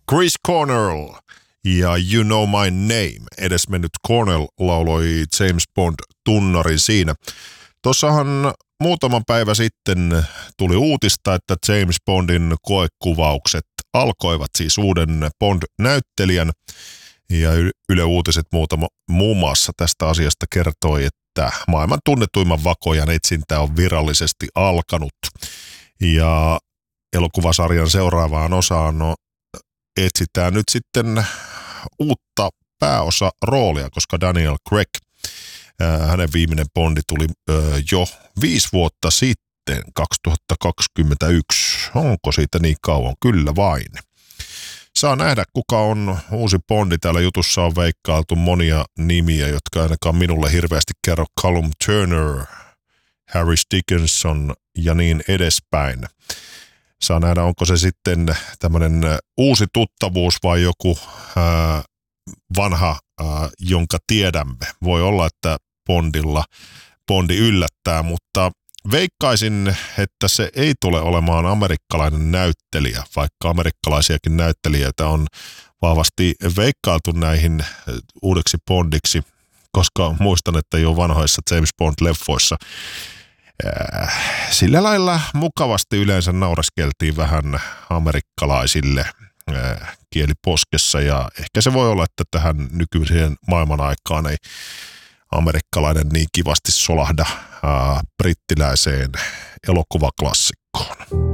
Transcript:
Chris Cornell ja You Know My Name. Edesmennyt Cornell lauloi James Bond-tunnarin siinä. Tuossahan muutama päivä sitten tuli uutista, että James Bondin koekuvaukset alkoivat, siis uuden Bond-näyttelijän. Ja Yle Uutiset muun muassa tästä asiasta kertoi, että maailman tunnetuimman vakojan etsintä on virallisesti alkanut. Ja elokuvasarjan seuraavaan osaan etsitään nyt sitten uutta pääosaroolia, koska Daniel Craig, hänen viimeinen Bondi tuli jo 5 vuotta sitten, 2021. Onko siitä niin kauan? Kyllä vain. Saa nähdä, kuka on uusi Bondi. Täällä jutussa on veikkailtu monia nimiä, jotka ainakaan minulle hirveästi kerro. Callum Turner, Harris Dickinson ja niin edespäin. Saa nähdä, onko se sitten tämmöinen uusi tuttavuus vai joku vanha, jonka tiedämme. Voi olla, että Bondi yllättää, mutta veikkaisin, että se ei tule olemaan amerikkalainen näyttelijä, vaikka amerikkalaisiakin näyttelijöitä on vahvasti veikkailtu näihin uudeksi Bondiksi, koska muistan, että jo vanhoissa James Bond-leffoissa sillä lailla mukavasti yleensä nauraskeltiin vähän amerikkalaisille kieli poskessa, ja ehkä se voi olla, että tähän nykyiseen maailman aikaan ei amerikkalainen niin kivasti solahda brittiläiseen elokuvaklassikkoon.